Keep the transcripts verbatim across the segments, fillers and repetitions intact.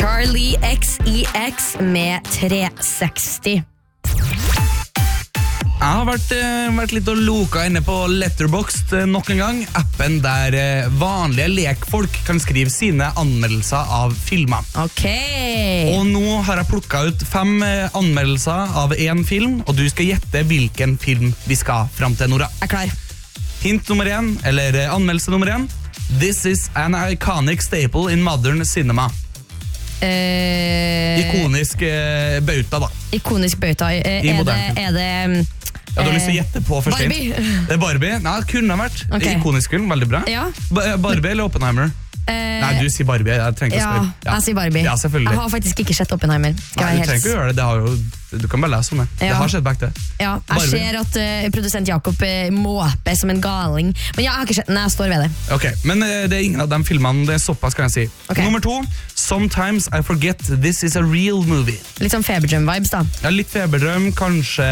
Charlie X C X med tre seksti. Jeg har vært, vært litt og loka inne på Letterboxd nok en gang. Appen der vanlige lekfolk kan skrive sine anmeldelser av filmer. Ok. Og nå har jeg plukket ut fem anmeldelser av en film, og du skal gjette hvilken film vi skal frem til, Nora. Jeg er klar. Hint nummer én, eller anmeldelse nummer én. This is an iconic staple in modern cinema. Eh, Ikonisk eh, bauta, da. Ikonisk bauta. Eh, er, det, er det Ja, du har lyst til å gjette på først. Barbie. Det er Barbie. Nei, det kunne ha vært. Okay. Ikonisk film, veldig bra. Ja. Barbie eller Oppenheimer? Eh, Nei, du sier Barbie. Jeg trenger ikke ja, å spørre. Ja, jeg sier Barbie. Ja, selvfølgelig. Jeg har faktisk ikke sett Oppenheimer. Nei, du trenger ikke å gjøre det. Det har jo, du kan bare lese om det. Ja. Det har skjedd bak det. Ja, jeg Barbie. ser at uh, produsent Jakob uh, måper som en galing. Men ja, jeg har ikke sett den, jeg står ved det. Ok, men uh, det er ingen av de filmene, det er såpass kan jeg si. Okay. Nummer to, Sometimes I Forget This Is a Real Movie. Litt sånn Feberdrøm-vibes da. Ja, litt feberdrøm, kanskje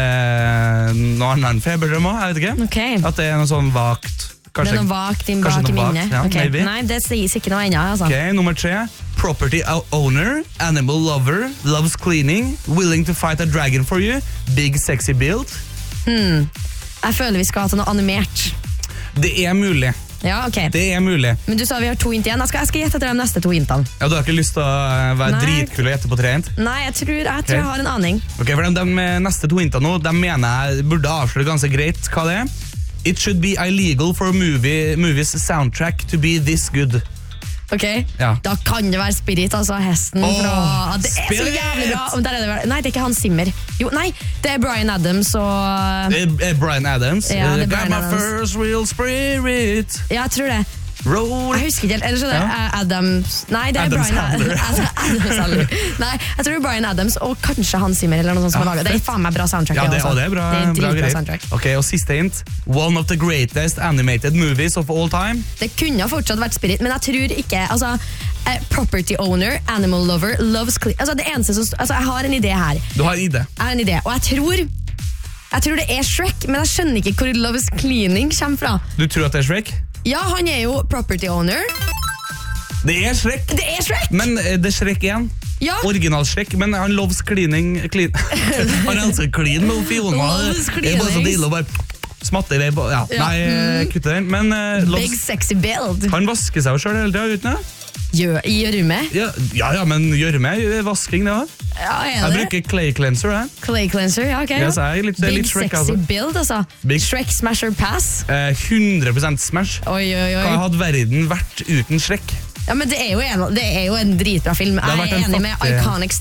noe annet enn feberdrøm også, jeg vet ikke. Okay. At det er noe sånn vagt. Kanskje, det er noe vagt inn kanskje bak i noe vagt, minnet. ja, Okay. maybe. Nei, det sies ikke noe ennå. Altså. Ok, nummer tre, Property Owner, Animal Lover, Loves Cleaning, Willing to Fight a Dragon for You, Big Sexy Build. Hmm. Jeg føler vi skal ha til noe animert. Det er mulig. Ja, ok. Det er mulig. Men du sa vi har to hint igjen. Jeg skal, jeg skal gjette etter de neste to hintene. Ja, du har ikke lyst til å uh, være Nei. dritkul og gjette på tre hint? Nei, jeg tror jeg, tror jeg har en aning. Ok, for de, de neste to hintene nå, de mener jeg burde avsløre ganske greit hva det er. It should be illegal for a movie, movie's soundtrack to be this good. Ok, Ja. da kan det være Spirit, altså hesten Åh, fra... Det er så Spirit! jævlig bra. Og der er det, vel- nei, det er ikke Hans Zimmer. Jo, nei, det er Bryan Adams og... Eh, eh, Brian Adams. Ja, det er Eh, Bryan Got my Adams. first real spirit. Ja, jeg tror det. Roll. Jeg husker ikke helt. Eller så det er Ja. Adams... Nei, det er Adam Bryan Sandler. Altså, Adam Sandler. Nei, jeg tror det er Bryan Adams og kanskje Hans Zimmer eller noe sånt som Ja, har laget. Det er faen meg bra soundtrack. Ja, det, også. og det er bra, Det er bra dritbra greier. soundtrack. Ok, og siste hint. One of the greatest animated movies of all time. Det kunne fortsatt vært Spirit, men jeg tror ikke altså, eh, Property Owner, Animal Lover, Loves Clean altså, det eneste som, altså, Jeg har en idé her. Du har idé. Jeg har en idé, og jeg tror Jeg tror det er Shrek, men jeg skjønner ikke hvor Loves Cleaning kommer fra. Du tror at det er Shrek? Ja, han er jo Property Owner. Det er Shrek! Det er Shrek! Men eh, det er Shrek igjen. Ja. Original Shrek, men han loves cleaning clean. Han elsker clean med Fiona. Loves Det er bare så cleaning. deilig å bare smatte i det. Ja. Ja. Nei, eh, kutte den. Men eh, Big loves, sexy build. han vasker seg jo selv hele tiden, uten det? Gjør, I gjørme? Ja, ja, ja, men gjør meg vasking, det også. Ja, er Jeg det? bruker clay cleanser, jeg. Clay cleanser, ja, ok. Ja, så er jeg litt, det er Big litt Shrek, sexy altså. build, altså. Big- Shrek smasher pass. Eh, hundre prosent smash. Oi, oi, oi. Hva hadde verden vært uten Shrek? Ja, men det er jo en, det er jo en dritbra film. har Jeg vært er en enig med fattig- Iconic